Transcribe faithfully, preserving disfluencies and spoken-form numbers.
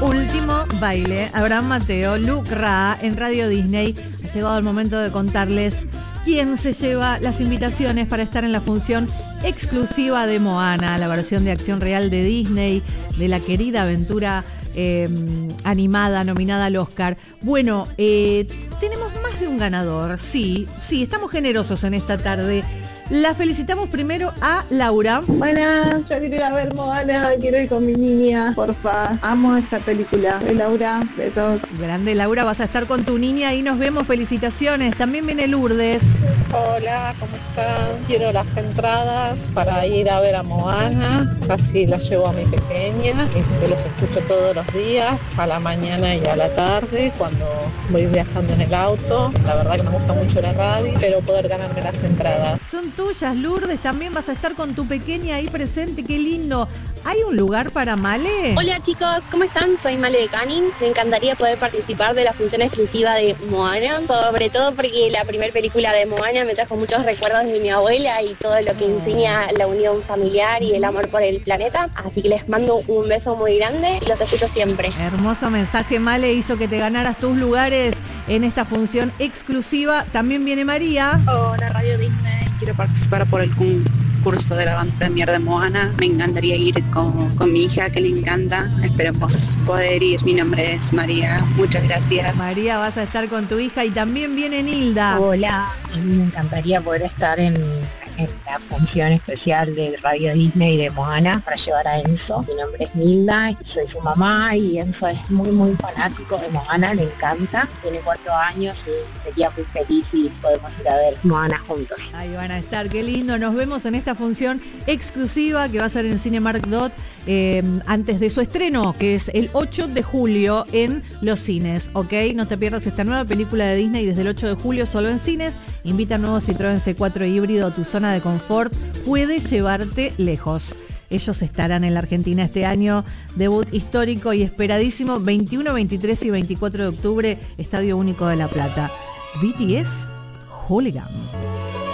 Último baile. Abraham Mateo, Luke Ra en Radio Disney. Ha llegado el momento de contarles quién se lleva las invitaciones para estar en la función exclusiva de Moana, la versión de acción real de Disney, de la querida aventura eh, animada nominada al Oscar. Bueno, eh, tenemos más de un ganador. Sí, sí, estamos generosos en esta tarde. La felicitamos primero a Laura. Buenas, yo quiero ir a ver Moana, quiero ir con mi niña, porfa. Amo esta película. Eh, Laura, besos. Grande Laura, vas a estar con tu niña y nos vemos, felicitaciones. También viene Lourdes. Hola, ¿cómo están? Quiero las entradas para ir a ver a Moana, así las llevo a mi pequeña, este, los escucho todos los días, a la mañana y a la tarde, cuando voy viajando en el auto. La verdad que me gusta mucho la radio, pero poder ganarme las entradas. Son tuyas, Lourdes, también vas a estar con tu pequeña ahí presente, qué lindo. ¿Hay un lugar para Male? Hola chicos, ¿cómo están? Soy Male de Canning. Me encantaría poder participar de la función exclusiva de Moana, sobre todo porque la primera película de Moana me trajo muchos recuerdos de mi abuela y todo lo que enseña la unión familiar y el amor por el planeta. Así que les mando un beso muy grande y los escucho siempre. Hermoso mensaje, Male, hizo que te ganaras tus lugares en esta función exclusiva. También viene María. Hola, Radio Disney. Quiero participar por el concurso de la Van Premier de Moana. Me encantaría ir con, con mi hija, que le encanta. Esperemos poder ir. Mi nombre es María. Muchas gracias. María, vas a estar con tu hija y también viene Nilda. Hola, a mí me encantaría poder estar en, en la función especial de Radio Disney de Moana para llevar a Enzo. Mi nombre es Nilda, soy su mamá y Enzo es muy muy fanático de Moana, le encanta. Tiene cuatro años y sería muy feliz y podemos ir a ver Moana juntos. Ahí van a estar, qué lindo. Nos vemos en esta función exclusiva que va a ser en Cinemark Dot eh, antes de su estreno, que es el ocho de julio en los cines, ¿ok? No te pierdas esta nueva película de Disney desde el ocho de julio solo en cines. Invita al nuevo Citroën C cuatro híbrido a tu zona de confort, puede llevarte lejos. Ellos estarán en la Argentina este año, debut histórico y esperadísimo, veintiuno, veintitrés y veinticuatro de octubre, Estadio Único de La Plata. B T S, Hooligan.